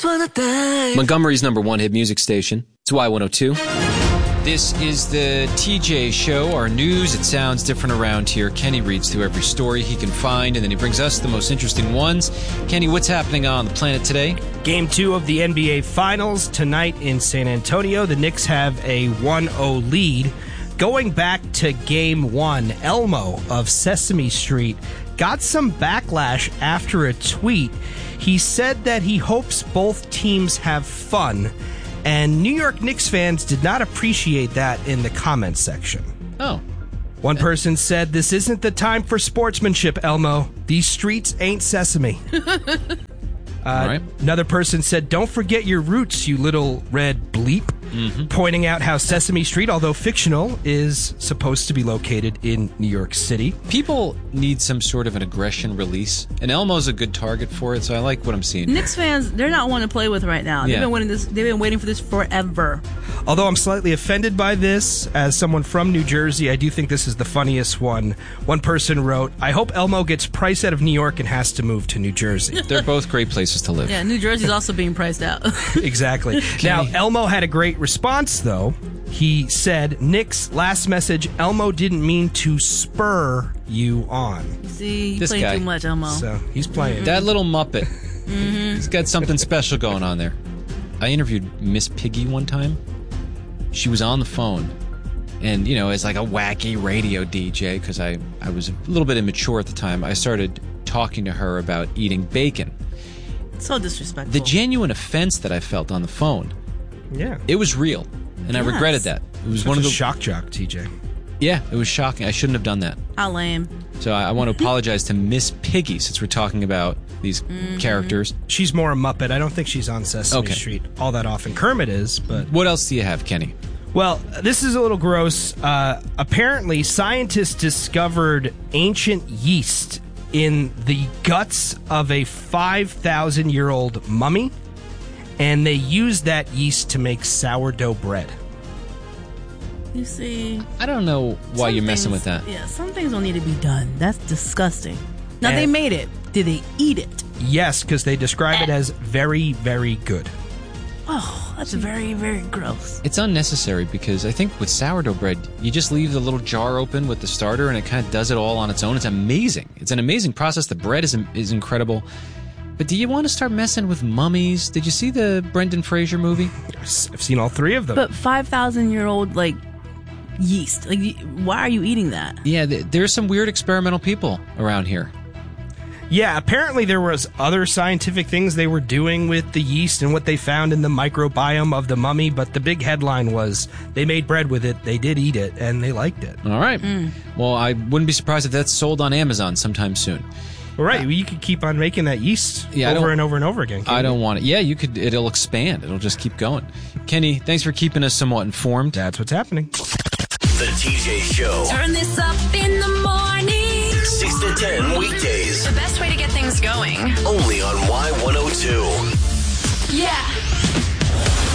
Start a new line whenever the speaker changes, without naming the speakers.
Montgomery's #1 hit music station. It's Y102. This is the TJ Show, our news. It sounds different around here. Kenny reads through every story he can find, and then he brings us the most interesting ones. Kenny, what's happening on the planet today?
Game 2 of the NBA Finals tonight in San Antonio. The Knicks have a 1-0 lead. Going back to Game 1, Elmo of Sesame Street got some backlash after a tweet. He said that he hopes both teams have fun, and New York Knicks fans did not appreciate that in the comments section.
Oh.
One person said, "This isn't the time for sportsmanship, Elmo. These streets ain't Sesame."
Right.
Another person said, "Don't forget your roots, you little red bleep," pointing out how Sesame Street, although fictional, is supposed to be located in New York City.
People need some sort of an aggression release, and Elmo's a good target for it, so I like what I'm seeing.
Knicks fans, they're not one to play with right now.
Yeah.
They've been waiting for this forever.
Although I'm slightly offended by this, as someone from New Jersey, I do think this is the funniest one. One person wrote, "I hope Elmo gets priced out of New York and has to move to New Jersey."
They're both great places to live.
Yeah, New Jersey's also being priced out.
Exactly. Now, Elmo had a great response, though. He said, "Knicks, last message, Elmo didn't mean to spur you on."
See, you
This
play
guy.
too much, Elmo.
So he's playing.
That little Muppet. He's got something special going on there. I interviewed Miss Piggy one time. She was on the phone. And, as like a wacky radio DJ, because I was a little bit immature at the time, I started talking to her about eating bacon.
So disrespectful.
The genuine offense that I felt on the phone,
Yeah.
it was real. And I
Yes.
regretted that. It was
Such
one of
a
the...
shock jock, TJ.
Yeah, it was shocking. I shouldn't have done that.
How lame.
So I want to apologize to Miss Piggy, since we're talking about these characters.
She's more a Muppet. I don't think she's on Sesame
Okay.
Street all that often. Kermit is, but...
What else do you have, Kenny?
Well, this is a little gross. Apparently, scientists discovered ancient yeast in the guts of a 5,000-year-old mummy, and they used that yeast to make sourdough bread.
You see,
I don't know why
some
you're messing
things-
with that.
Yeah, some things don't need to be done. That's disgusting. Now,
And-
they made it. Did they eat it?
Yes, because they describe it as very, very good.
Oh, that's very, very gross.
It's unnecessary because I think with sourdough bread, you just leave the little jar open with the starter and it kind of does it all on its own. It's amazing. It's an amazing process. The bread is incredible. But do you want to start messing with mummies? Did you see the Brendan Fraser movie?
I've seen all three of them.
But 5,000-year-old, yeast. Why are you eating that?
Yeah, there's some weird experimental people around here.
Yeah, apparently there was other scientific things they were doing with the yeast and what they found in the microbiome of the mummy, but the big headline was they made bread with it, they did eat it, and they liked it.
All right. Well, I wouldn't be surprised if that's sold on Amazon sometime soon.
All right, well, you could keep on making that yeast
Yeah,
over and over and over again.
I don't want it. Yeah, you could. It'll expand. It'll just keep going. Kenny, thanks for keeping us somewhat informed.
That's what's happening.
The TJ Show.
Turn this up in the morning.
6 to 10 weekdays.
The best way to get things going.
Only on Y102.
Yeah.